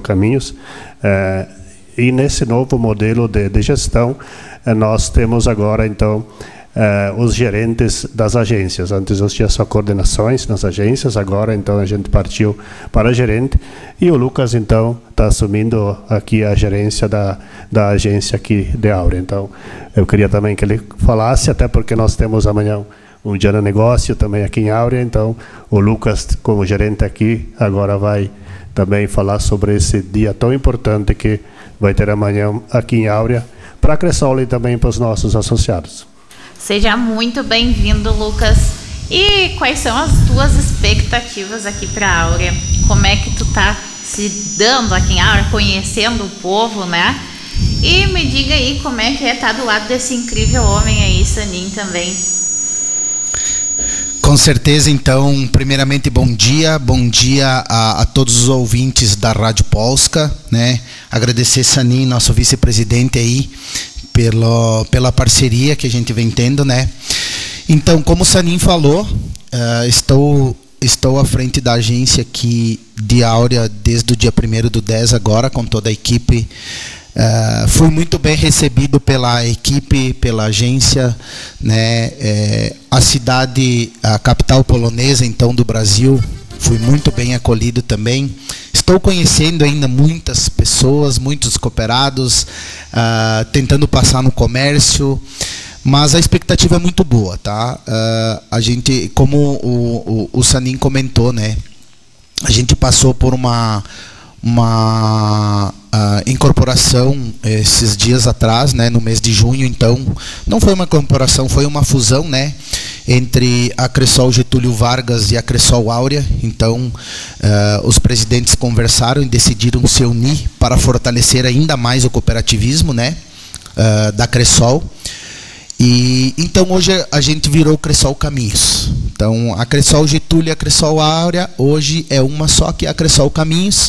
Caminhos. E nesse novo modelo de gestão, nós temos agora, então, os gerentes das agências. Antes nós tínhamos só coordenações nas agências, agora, então, a gente partiu para gerente. E o Lucas, então, está assumindo aqui a gerência da agência aqui de Áurea. Então, eu queria também que ele falasse, até porque nós temos amanhã um dia de negócio também aqui em Áurea. Então, o Lucas, como gerente aqui, agora vai também falar sobre esse dia tão importante que vai ter amanhã aqui em Áurea, para a Cressol e também para os nossos associados. Seja muito bem-vindo, Lucas. E quais são as tuas expectativas aqui para a Áurea? Como é que tu tá se dando aqui em Áurea, conhecendo o povo, né? E me diga aí como é que é estar do lado desse incrível homem aí, Sanin, também. Com certeza, então, primeiramente, bom dia a todos os ouvintes da Rádio Polska, né? Agradecer, Sanin, nosso vice-presidente aí, pela parceria que a gente vem tendo, né? Então, como o Sanin falou, estou à frente da agência aqui de Áurea desde o dia 1º/10 agora, com toda a equipe. Fui muito bem recebido pela equipe, pela agência, né? A cidade, a capital polonesa, então, do Brasil, fui muito bem acolhido também. Estou conhecendo ainda muitas pessoas, muitos cooperados, tentando passar no comércio, mas a expectativa é muito boa, tá? A gente, como o Sanin comentou, né? A gente passou por uma incorporação esses dias atrás, né, no mês de junho. Então, não foi uma incorporação, foi uma fusão, né, entre a Cressol Getúlio Vargas e a Cressol Áurea. Então, os presidentes conversaram e decidiram se unir para fortalecer ainda mais o cooperativismo, né, da Cressol. E então hoje a gente virou Cressol Caminhos. Então, a Cressol Getúlio e a Cressol Áurea hoje é uma só, que é a Cressol Caminhos.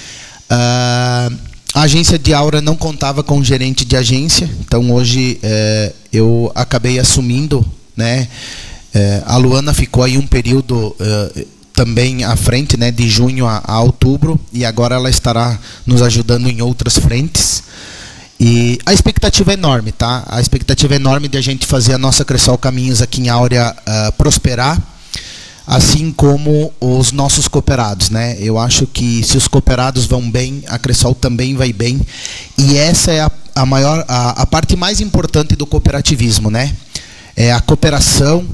A agência de Áurea não contava com gerente de agência, então hoje eu acabei assumindo, né? A Luana ficou aí um período também à frente, né, de junho a outubro, e agora ela estará nos ajudando em outras frentes. E a expectativa é enorme, tá? A expectativa é enorme de a gente fazer a nossa Cressol Caminhos aqui em Áurea prosperar, assim como os nossos cooperados, né? Eu acho que se os cooperados vão bem, a Cressol também vai bem. E essa é a parte mais importante do cooperativismo, né? A cooperação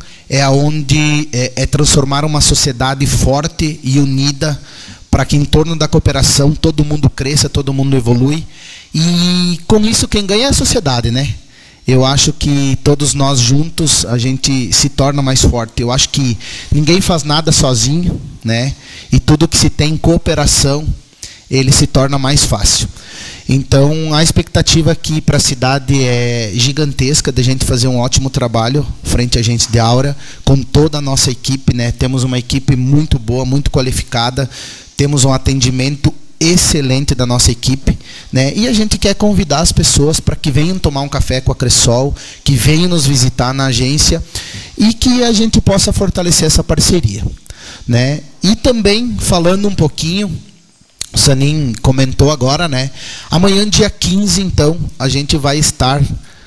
é transformar uma sociedade forte e unida, para que em torno da cooperação todo mundo cresça, todo mundo evolui. E com isso quem ganha é a sociedade, né? Eu acho que todos nós juntos a gente se torna mais forte. Eu acho que ninguém faz nada sozinho, né? E tudo que se tem em cooperação, ele se torna mais fácil. Então, a expectativa aqui para a cidade é gigantesca, de a gente fazer um ótimo trabalho frente à agência de Áurea, com toda a nossa equipe, né? Temos uma equipe muito boa, muito qualificada, temos um atendimento excelente da nossa equipe, né? E a gente quer convidar as pessoas para que venham tomar um café com a Cressol, que venham nos visitar na agência e que a gente possa fortalecer essa parceria, né? E também, falando um pouquinho, o Sanin comentou agora, né? Amanhã, dia 15, então, a gente vai estar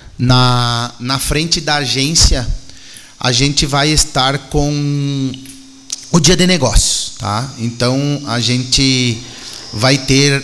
na frente da agência, a gente vai estar com o dia de negócios, tá? Então, a gente vai ter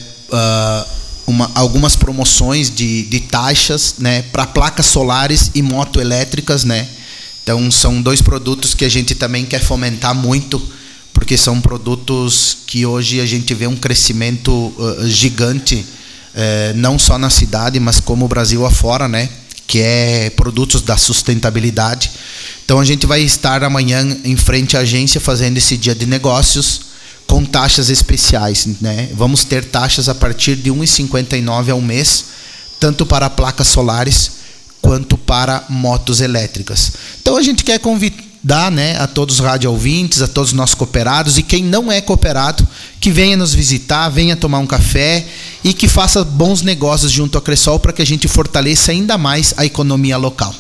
algumas promoções de taxas, né, para placas solares e motoelétricas, né? Então, são dois produtos que a gente também quer fomentar muito, porque são produtos que hoje a gente vê um crescimento gigante, não só na cidade, mas como o Brasil afora, né? Que é produtos da sustentabilidade. Então, a gente vai estar amanhã em frente à agência fazendo esse dia de negócios com taxas especiais, né? Vamos ter taxas a partir de R$ 1,59 ao mês, tanto para placas solares quanto para motos elétricas. Então, a gente quer convidar, né, a todos os rádio ouvintes, a todos os nossos cooperados, e quem não é cooperado, que venha nos visitar, venha tomar um café e que faça bons negócios junto à Cressol, para que a gente fortaleça ainda mais a economia local.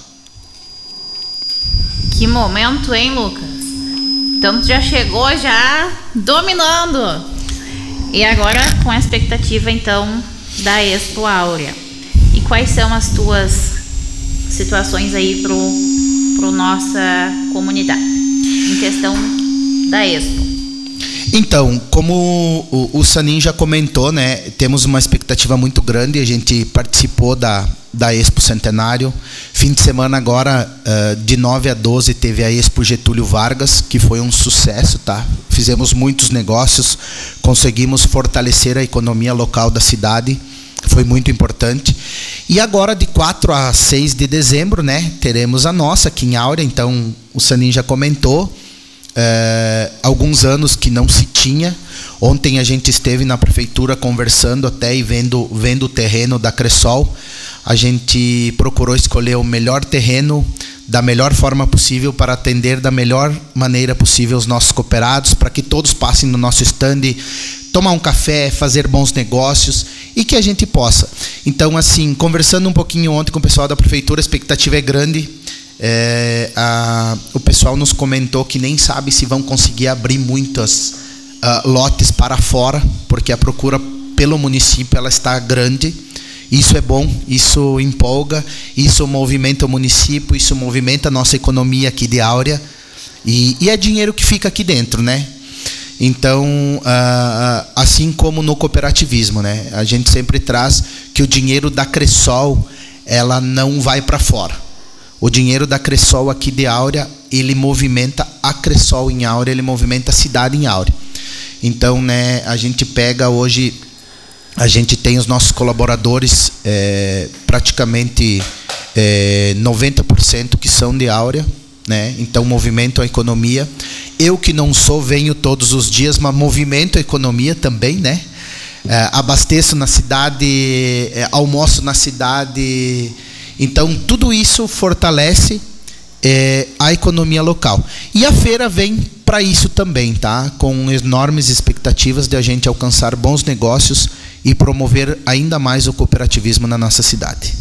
Que momento, hein, Lucas? Então tu já chegou já dominando. E agora com a expectativa então da Expo Áurea. E quais são as tuas situações aí pro nossa comunidade em questão da Expo? Então, como o Sanin já comentou, né, temos uma expectativa muito grande. A gente participou da Expo Centenário. Fim de semana agora, de 9 a 12, teve a Expo Getúlio Vargas, que foi um sucesso, tá? Fizemos muitos negócios, conseguimos fortalecer a economia local da cidade, foi muito importante. E agora, de 4 a 6 de dezembro, né, teremos a nossa aqui em Áurea. Então, o Sanin já comentou. Alguns anos que não se tinha. Ontem a gente esteve na prefeitura conversando até e vendo o terreno da Cressol. A gente procurou escolher o melhor terreno da melhor forma possível para atender da melhor maneira possível os nossos cooperados, para que todos passem no nosso stand, tomar um café, fazer bons negócios e que a gente possa. Então, assim, conversando um pouquinho ontem com o pessoal da prefeitura, a expectativa é grande. O pessoal nos comentou que nem sabe se vão conseguir abrir muitos lotes para fora, porque a procura pelo município ela está grande. Isso é bom, isso empolga, isso movimenta o município, isso movimenta a nossa economia aqui de Áurea, e é dinheiro que fica aqui dentro, né? Então, assim como no cooperativismo, né? A gente sempre traz que o dinheiro da Cressol, ela não vai para fora. O dinheiro da Cressol aqui de Áurea, ele movimenta a Cressol em Áurea, ele movimenta a cidade em Áurea. Então, né, a gente pega hoje, a gente tem os nossos colaboradores, praticamente 90% que são de Áurea, né? Então movimento a economia. Eu que não sou, venho todos os dias, mas movimento a economia também, né? Abasteço na cidade, almoço na cidade. Então tudo isso fortalece a economia local. E a feira vem para isso também, tá? Com enormes expectativas de a gente alcançar bons negócios e promover ainda mais o cooperativismo na nossa cidade.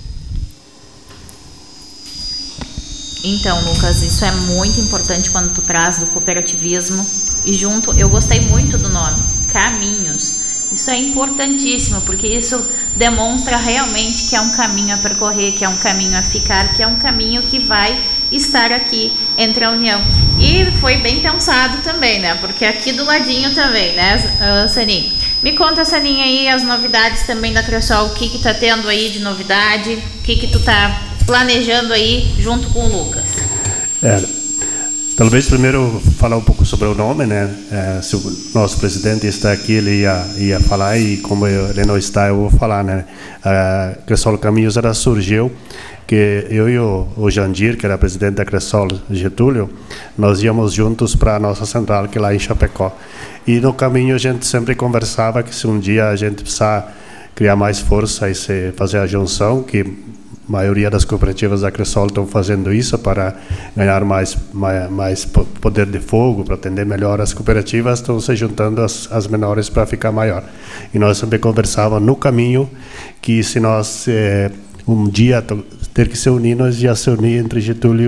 Então, Lucas, isso é muito importante quando tu traz do cooperativismo. E junto, eu gostei muito do nome, Caminhos. Isso é importantíssimo, porque isso demonstra realmente que é um caminho a percorrer, que é um caminho a ficar, que é um caminho que vai estar aqui entre a União. E foi bem pensado também, né? Porque aqui do ladinho também, né, Sanin? Me conta, Sanin, aí as novidades também da Cressol. O que tá tendo aí de novidade? O que tu tá planejando aí junto com o Lucas? Talvez primeiro falar um pouco sobre o nome, né? Se o nosso presidente está aqui, ele ia falar, e como ele não está, eu vou falar, né? A Cressol Caminhos, ela surgiu que eu e o Jandir, que era presidente da Cressol Getúlio, nós íamos juntos para a nossa central, que é lá em Chapecó. E no caminho a gente sempre conversava que se um dia a gente precisar criar mais força e fazer a junção, que a maioria das cooperativas da Cressol estão fazendo isso para ganhar mais poder de fogo, para atender melhor as cooperativas, estão se juntando as menores para ficar maior. E nós sempre conversávamos no caminho que se nós um dia ter que se unir, nós ia se unir entre Getúlio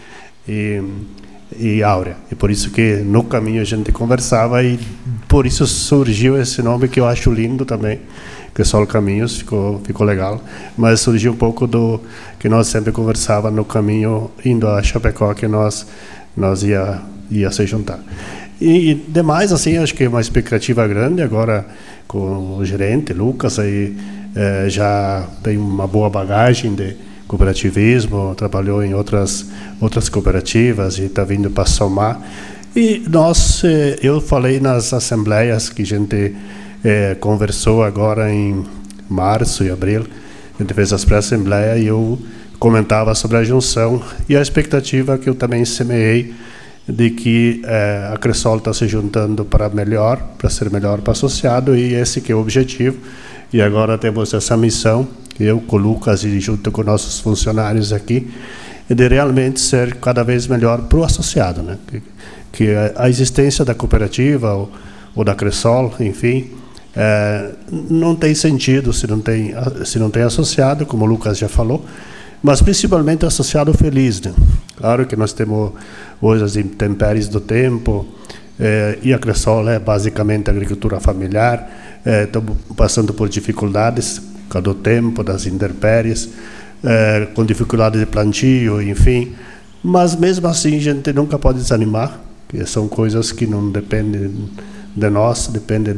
e Áurea. E por isso que no caminho a gente conversava, e por isso surgiu esse nome que eu acho lindo também, Cressol Caminhos, ficou legal, mas surgiu um pouco do que nós sempre conversava no caminho indo a Chapecó, que nós ia se juntar. E demais, assim, acho que é uma expectativa grande agora com o gerente Lucas, aí já tem uma boa bagagem de cooperativismo, trabalhou em outras cooperativas e está vindo para somar. E eu falei nas assembleias que a gente conversou agora em março e abril, a gente fez as pré-assembleias e eu comentava sobre a junção e a expectativa que eu também semeei de que a Cressol está se juntando para ser melhor para associado, e esse que é o objetivo. E agora temos essa missão, eu com o Lucas e junto com nossos funcionários aqui, de realmente ser cada vez melhor para o associado, né? Que a existência da cooperativa ou da Cressol, enfim, não tem sentido se não tem associado, como o Lucas já falou, mas principalmente associado feliz, né? Claro que nós temos hoje as intempéries do tempo, e a Cressol é basicamente agricultura familiar. Estamos passando por dificuldades por causa do tempo, das intempéries, com dificuldade de plantio, enfim. Mas mesmo assim a gente nunca pode desanimar, porque são coisas que não dependem de nós, dependem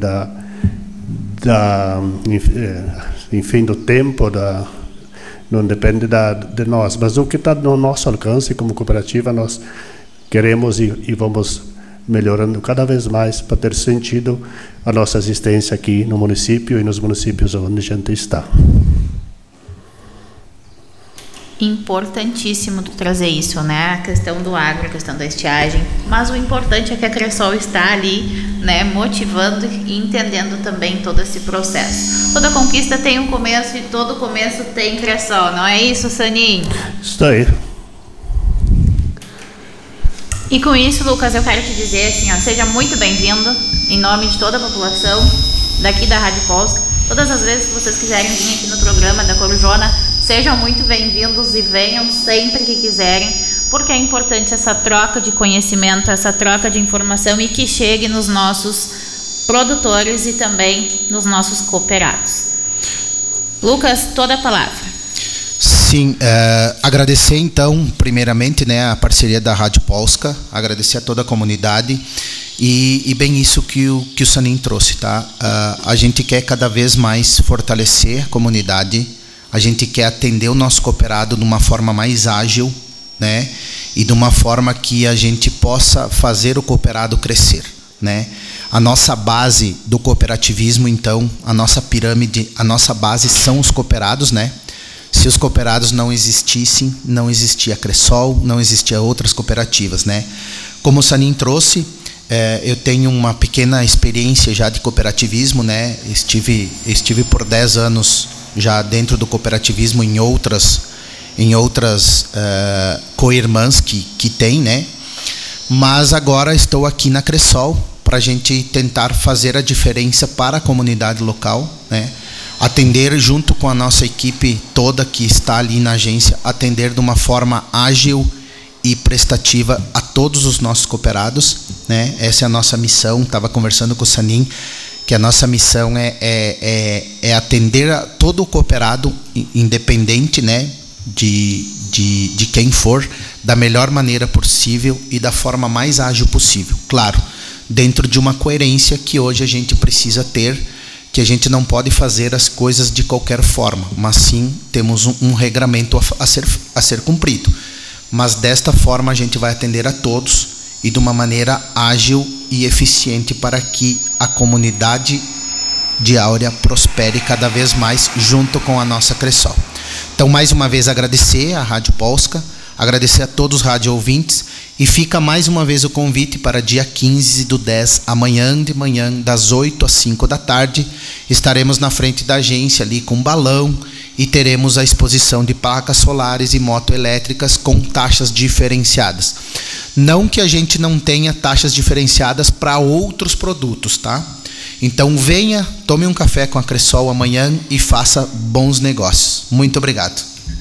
enfim, do tempo, não depende de nós. Mas o que está no nosso alcance como cooperativa, nós queremos e vamos melhorando cada vez mais para ter sentido a nossa existência aqui no município e nos municípios onde a gente está. Importantíssimo tu trazer isso, né? A questão do agro, a questão da estiagem, mas o importante é que a Cressol está ali, né, motivando e entendendo também todo esse processo. Toda conquista tem um começo e todo começo tem Cressol, não é isso, Saninho? Isso aí. E com isso, Lucas, eu quero te dizer assim, ó, seja muito bem-vindo em nome de toda a população daqui da Rádio Polska. Todas as vezes que vocês quiserem vir aqui no programa da Corujona, sejam muito bem-vindos e venham sempre que quiserem, porque é importante essa troca de conhecimento, essa troca de informação e que chegue nos nossos produtores e também nos nossos cooperados. Lucas, toda a palavra. Sim, agradecer então, primeiramente, né, a parceria da Rádio Polska, agradecer a toda a comunidade e bem isso que o Sanin trouxe, tá? A gente quer cada vez mais fortalecer a comunidade, a gente quer atender o nosso cooperado de uma forma mais ágil, né, e de uma forma que a gente possa fazer o cooperado crescer, né? A nossa base do cooperativismo, então, a nossa pirâmide, a nossa base são os cooperados, né? Se os cooperados não existissem, não existia a Cressol, não existia outras cooperativas, né? Como o Sanin trouxe, eu tenho uma pequena experiência já de cooperativismo, né? Estive por 10 anos já dentro do cooperativismo em outras co-irmãs que tem, né? Mas agora estou aqui na Cressol para a gente tentar fazer a diferença para a comunidade local, né? Atender junto com a nossa equipe toda que está ali na agência, atender de uma forma ágil e prestativa a todos os nossos cooperados, né? Essa é a nossa missão. Estava conversando com o Sanin que a nossa missão é atender a todo o cooperado, independente, né, de quem for, da melhor maneira possível e da forma mais ágil possível. Claro, dentro de uma coerência que hoje a gente precisa ter, que a gente não pode fazer as coisas de qualquer forma, mas sim temos um regramento a ser cumprido. Mas desta forma a gente vai atender a todos e de uma maneira ágil e eficiente para que a comunidade de Áurea prospere cada vez mais junto com a nossa Cressol. Então, mais uma vez, agradecer à Rádio Polska, agradecer a todos os rádio ouvintes e fica mais uma vez o convite para dia 15/10, amanhã de manhã, das 8 às 5 da tarde, estaremos na frente da agência ali com balão e teremos a exposição de placas solares e motoelétricas com taxas diferenciadas. Não que a gente não tenha taxas diferenciadas para outros produtos, tá? Então venha, tome um café com a Cressol amanhã e faça bons negócios. Muito obrigado.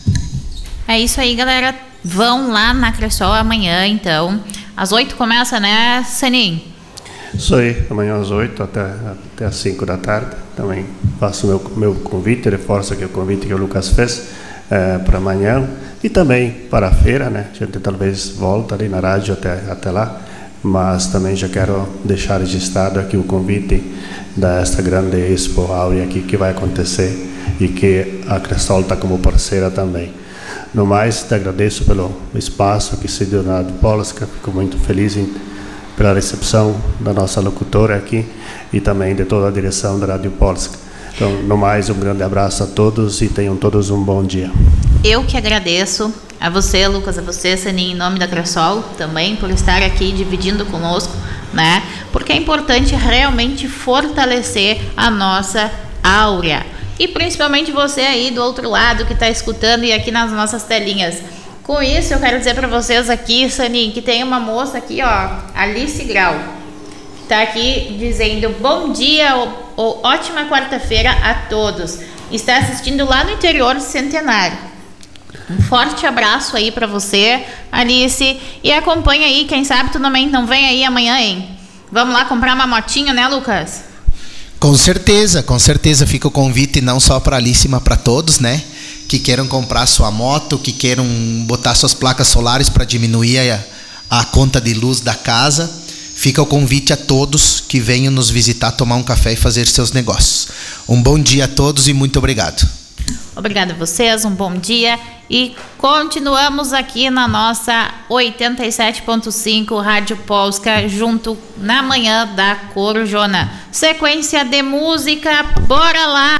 É isso aí, galera. Vão lá na Cressol amanhã, então. Às 8 começa, né, Sanin? Isso aí, amanhã às 8 até às 5 da tarde. Também faço meu convite, reforço aqui o convite que o Lucas fez para amanhã. E também para a feira, né? A gente talvez volta ali na rádio até lá. Mas também já quero deixar registrado aqui o convite desta grande Expo Áurea aqui que vai acontecer e que a Cressol está como parceira também. No mais, te agradeço pelo espaço que se deu na Rádio Polska, fico muito feliz pela recepção da nossa locutora aqui e também de toda a direção da Rádio Polska. Então, no mais, um grande abraço a todos e tenham todos um bom dia. Eu que agradeço a você, Lucas, a você, Sanin, em nome da Cressol, também por estar aqui dividindo conosco, né? Porque é importante realmente fortalecer a nossa Áurea. E principalmente você aí do outro lado que está escutando e aqui nas nossas telinhas. Com isso, eu quero dizer para vocês aqui, Sanin, que tem uma moça aqui, ó, Alice Grau, está aqui dizendo bom dia ou ótima quarta-feira a todos. Está assistindo lá no interior do Centenário. Um forte abraço aí para você, Alice. E acompanha aí, quem sabe tu também não vem aí amanhã, hein? Vamos lá comprar uma motinha, né, Lucas? Com certeza fica o convite não só para Alice, mas para todos, né? Que queiram comprar sua moto, que queiram botar suas placas solares para diminuir a conta de luz da casa. Fica o convite a todos que venham nos visitar, tomar um café e fazer seus negócios. Um bom dia a todos e muito obrigado. Obrigada a vocês, um bom dia. E continuamos aqui na nossa 87.5 Rádio Polska, junto na manhã da Corujona. Sequência de música, bora lá!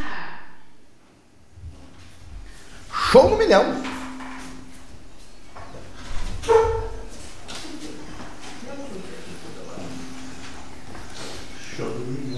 Show no milhão! Show no milhão.